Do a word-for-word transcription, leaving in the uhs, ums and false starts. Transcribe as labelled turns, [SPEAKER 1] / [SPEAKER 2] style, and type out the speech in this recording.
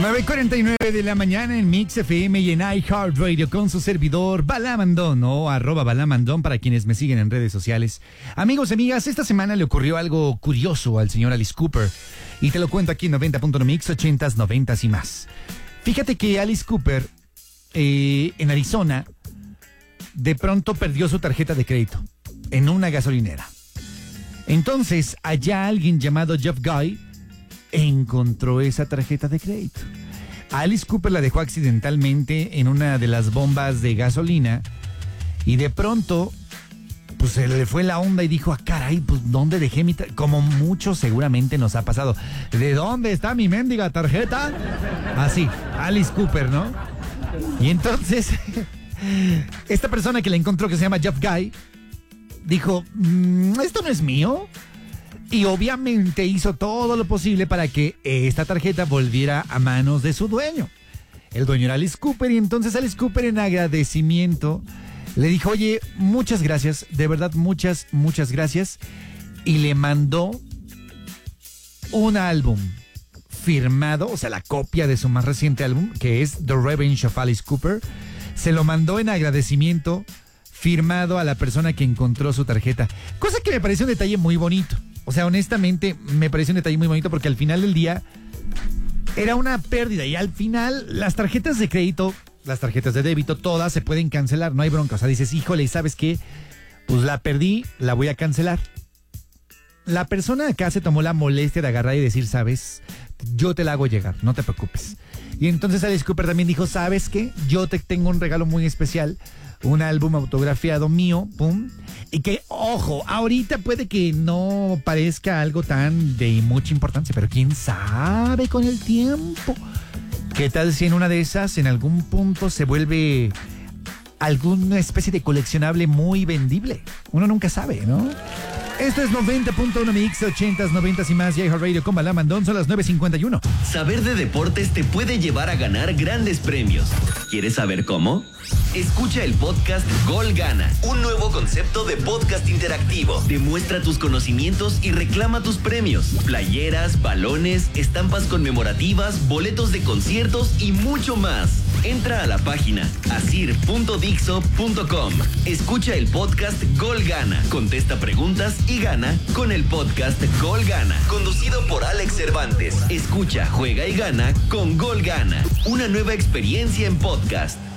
[SPEAKER 1] nueve cuarenta y nueve de la mañana en Mix F M y en iHeartRadio con su servidor Balamandón o arroba Balamandón para quienes me siguen en redes sociales. Amigos y amigas, esta semana le ocurrió algo curioso al señor Alice Cooper y te lo cuento aquí en noventa punto uno Mix, ochentas, noventas y más. Fíjate que Alice Cooper eh, en Arizona de pronto perdió su tarjeta de crédito en una gasolinera. Entonces allá alguien llamado Jeff Guy encontró esa tarjeta de crédito. Alice Cooper la dejó accidentalmente en una de las bombas de gasolina y de pronto pues se le fue la onda y dijo, ah, caray, pues ¿dónde dejé mi tarjeta? Como mucho seguramente nos ha pasado. ¿De dónde está mi mendiga tarjeta? Así, Alice Cooper, ¿no? Y entonces esta persona que la encontró, que se llama Jeff Guy, dijo, mmm, ¿esto no es mío? Y obviamente hizo todo lo posible para que esta tarjeta volviera a manos de su dueño. El dueño era Alice Cooper y entonces Alice Cooper en agradecimiento le dijo, oye, muchas gracias, de verdad muchas, muchas gracias. Y le mandó un álbum firmado, o sea, la copia de su más reciente álbum, que es The Revenge of Alice Cooper. Se lo mandó en agradecimiento, firmado a la persona que encontró su tarjeta. Cosa que me parece un detalle muy bonito. O sea, honestamente, me parece un detalle muy bonito porque al final del día era una pérdida y al final las tarjetas de crédito, las tarjetas de débito, todas se pueden cancelar, no hay bronca. O sea, dices, híjole, ¿sabes qué? Pues la perdí, la voy a cancelar. La persona acá se tomó la molestia de agarrar y decir, ¿sabes? Yo te la hago llegar, no te preocupes. Y entonces Alice Cooper también dijo, ¿sabes qué? Yo te tengo un regalo muy especial, un álbum autografiado mío, pum. Y que, ojo, ahorita puede que no parezca algo tan de mucha importancia, pero quién sabe con el tiempo. ¿Qué tal si en una de esas, en algún punto, se vuelve alguna especie de coleccionable muy vendible? Uno nunca sabe, ¿no? Esto es noventa punto uno Mix, ochentas, noventas y más, y iHeartRadio con Balamandón, son las nueve cincuenta y uno.
[SPEAKER 2] Saber de deportes te puede llevar a ganar grandes premios. ¿Quieres saber cómo? Escucha el podcast Gol Gana, un nuevo concepto de podcast interactivo. Demuestra tus conocimientos y reclama tus premios. Playeras, balones, estampas conmemorativas, boletos de conciertos y mucho más. Entra a la página asir punto dixo punto com. Escucha el podcast Gol Gana, contesta preguntas y gana con el podcast Gol Gana, conducido por Alex Cervantes. Escucha, juega y gana con Gol Gana, una nueva experiencia en podcast.